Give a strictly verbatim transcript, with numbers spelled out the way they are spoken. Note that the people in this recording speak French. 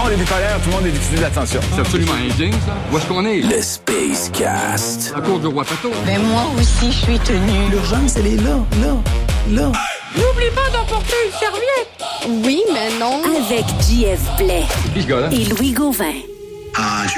monde est bipolaire, tout le monde est décidé d'attention. C'est absolument indigne, ça. Où est-ce qu'on est? Le Space Cast. À cause du roi Pato. Ben moi aussi, je suis tenue. L'urgence, elle est là, là, là. N'oublie pas d'emporter une serviette. Oui, mais non. Avec J F Blais Qui ce gars-là? et Louis Gauvin. Ah,